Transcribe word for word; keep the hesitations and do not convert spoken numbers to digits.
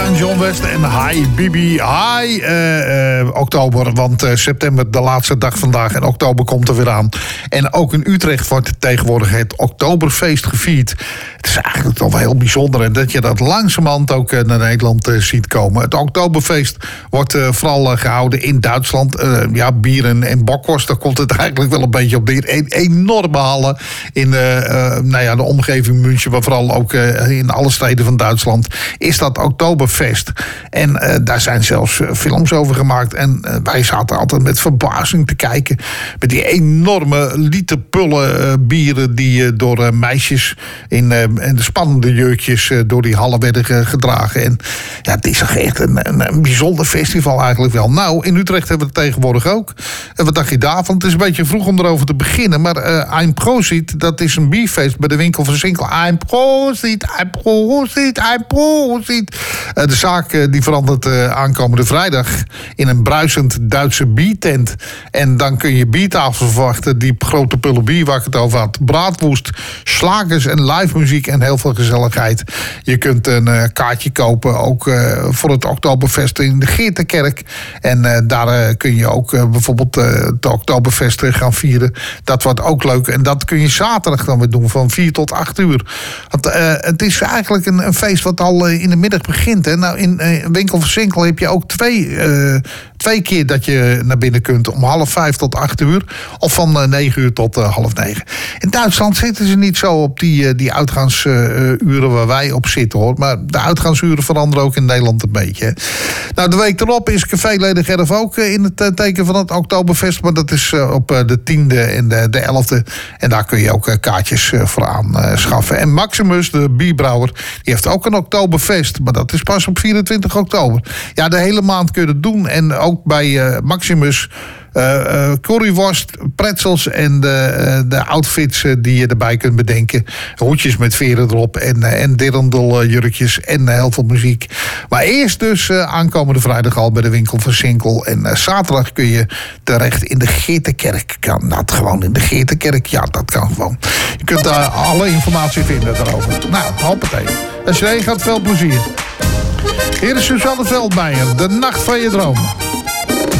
en John West en Hi Bibi. Hi uh, uh, oktober, want uh, september de laatste dag vandaag en oktober komt er weer aan. En ook in Utrecht wordt tegenwoordig het Oktoberfeest gevierd. Het is eigenlijk toch wel heel bijzonder en dat je dat langzamerhand ook uh, naar Nederland uh, ziet komen. Het Oktoberfeest wordt uh, vooral uh, gehouden in Duitsland. Uh, ja, bieren en bokworst, daar komt het eigenlijk wel een beetje op neer. E- enorme hallen in uh, uh, nou ja, de omgeving München, maar vooral ook uh, in alle steden van Duitsland is dat Oktoberfest. En uh, daar zijn zelfs uh, films over gemaakt. En uh, wij zaten altijd met verbazing te kijken met die enorme literpullen uh, bieren die uh, door uh, meisjes in, uh, in de spannende jurkjes uh, door die hallen werden uh, gedragen. En ja, het is toch echt een, een, een bijzonder festival eigenlijk wel. Nou, in Utrecht hebben we het tegenwoordig ook. En wat dacht je daarvan? Het is een beetje vroeg om erover te beginnen, maar uh, Ein Prosit, dat is een bierfeest bij de winkel van Sinkel. Ein Prosit, Ein Prosit, Ein Prosit. Uh, de zaak uh, die verandert uh, aankomende vrijdag in een bruisend Duitse biertent. En dan kun je biertafel verwachten, die grote pullen bier waar ik het over had. Braadwoest, slagers en live muziek en heel veel gezelligheid. Je kunt een uh, kaartje kopen, ook uh, voor het Oktoberfest in de Geertenkerk. En uh, daar uh, kun je ook uh, bijvoorbeeld uh, het Oktoberfest uh, gaan vieren. Dat wordt ook leuk. En dat kun je zaterdag dan weer doen, van vier tot acht uur. Want uh, het is eigenlijk een, een feest wat al uh, in de middag begint. Hè. Nou, in uh, Winkel van Sinkel heb je ook twee, uh, twee keer dat je naar binnen kunt. Om half vijf tot acht uur. Of van uh, negen uur tot uh, half negen. In Duitsland zitten ze niet zo op die, uh, die uitgangsuren uh, waar wij op zitten, hoor. Maar de uitgangsuren veranderen ook in Nederland een beetje. Hè. Nou, de week erop is Café Ledergerf ook uh, in het uh, teken van het Oktoberfest. Maar dat is uh, op uh, de tiende en de, de elfde. En daar kun je ook uh, kaartjes uh, voor aan uh, schaffen. En Maximus, de bierbrouwer, die heeft ook een Oktoberfest. Maar dat is pas op vierentwintig oktober. Ja, de hele maand kun je het doen. En ook bij uh, Maximus Uh, uh, curryworst, pretzels en de, uh, de outfits uh, die je erbij kunt bedenken. Hoedjes met veren erop en, uh, en dirrendeljurkjes en uh, heel veel muziek. Maar eerst dus uh, aankomende vrijdag al bij de winkel van Sinkel. En uh, zaterdag kun je terecht in de Geertenkerk. Kan dat gewoon in de Geertenkerk? Ja, dat kan gewoon. Je kunt daar alle informatie vinden daarover. Nou, hoppatee. Als je heen gaat, veel plezier. Hier is Suzanne Veldmeijer, De Nacht van je Dromen.